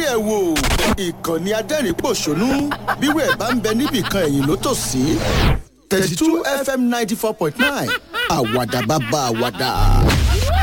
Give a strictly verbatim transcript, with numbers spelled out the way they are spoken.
ẹ̀ wò ìkànnì adẹ́rìn-pòṣónú bírò ẹ̀ bá ń bẹ níbìkan ẹ̀yìn ló tò sí thirty two F M ninety four point nine àwàdà bàbá àwàdà.